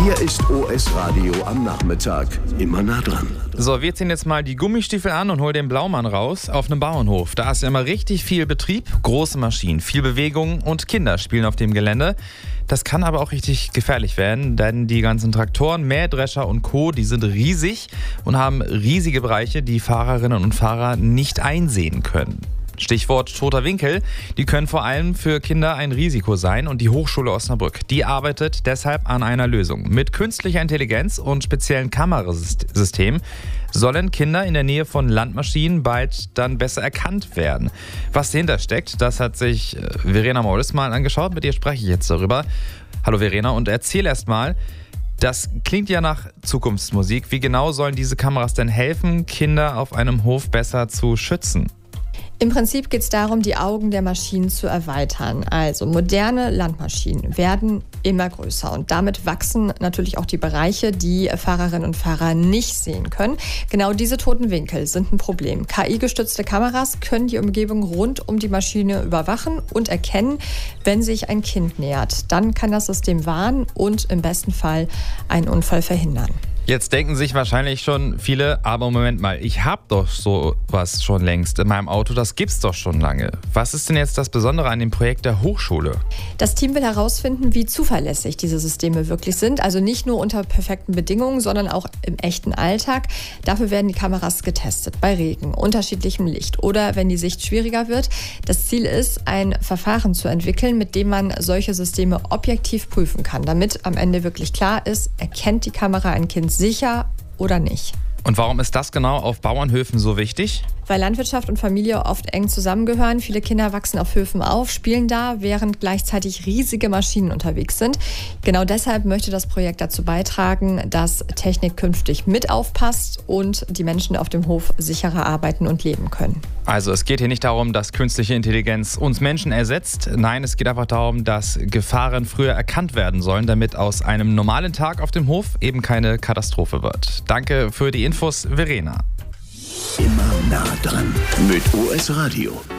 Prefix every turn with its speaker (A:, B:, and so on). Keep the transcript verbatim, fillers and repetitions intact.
A: Hier ist O S Radio am Nachmittag. Immer nah dran.
B: So, wir ziehen jetzt mal die Gummistiefel an und holen den Blaumann raus auf einem Bauernhof. Da ist immer richtig viel Betrieb, große Maschinen, viel Bewegung und Kinder spielen auf dem Gelände. Das kann aber auch richtig gefährlich werden, denn die ganzen Traktoren, Mähdrescher und Co., die sind riesig und haben riesige Bereiche, die Fahrerinnen und Fahrer nicht einsehen können. Stichwort toter Winkel, die können vor allem für Kinder ein Risiko sein und die Hochschule Osnabrück, die arbeitet deshalb an einer Lösung. Mit künstlicher Intelligenz und speziellen Kamerasystemen sollen Kinder in der Nähe von Landmaschinen bald dann besser erkannt werden. Was dahinter steckt, das hat sich Verena Morris mal angeschaut, mit ihr spreche ich jetzt darüber. Hallo Verena, und erzähl erst mal, das klingt ja nach Zukunftsmusik. Wie genau sollen diese Kameras denn helfen, Kinder auf einem Hof besser zu schützen?
C: Im Prinzip geht es darum, die Augen der Maschinen zu erweitern. Also moderne Landmaschinen werden immer größer und damit wachsen natürlich auch die Bereiche, die Fahrerinnen und Fahrer nicht sehen können. Genau diese toten Winkel sind ein Problem. K I-gestützte Kameras können die Umgebung rund um die Maschine überwachen und erkennen, wenn sich ein Kind nähert. Dann kann das System warnen und im besten Fall einen Unfall verhindern.
B: Jetzt denken sich wahrscheinlich schon viele, aber Moment mal, ich habe doch sowas schon längst in meinem Auto, das gibt's doch schon lange. Was ist denn jetzt das Besondere an dem Projekt der Hochschule?
C: Das Team will herausfinden, wie zuverlässig diese Systeme wirklich sind. Also nicht nur unter perfekten Bedingungen, sondern auch im echten Alltag. Dafür werden die Kameras getestet, bei Regen, unterschiedlichem Licht oder wenn die Sicht schwieriger wird. Das Ziel ist, ein Verfahren zu entwickeln, mit dem man solche Systeme objektiv prüfen kann, damit am Ende wirklich klar ist, erkennt die Kamera ein Kind sicher oder nicht.
B: Und warum ist das genau auf Bauernhöfen so wichtig?
C: Weil Landwirtschaft und Familie oft eng zusammengehören. Viele Kinder wachsen auf Höfen auf, spielen da, während gleichzeitig riesige Maschinen unterwegs sind. Genau deshalb möchte das Projekt dazu beitragen, dass Technik künftig mit aufpasst und die Menschen auf dem Hof sicherer arbeiten und leben können.
B: Also es geht hier nicht darum, dass künstliche Intelligenz uns Menschen ersetzt. Nein, es geht einfach darum, dass Gefahren früher erkannt werden sollen, damit aus einem normalen Tag auf dem Hof eben keine Katastrophe wird. Danke für die Infos, Verena.
A: Immer nah dran mit O S Radio.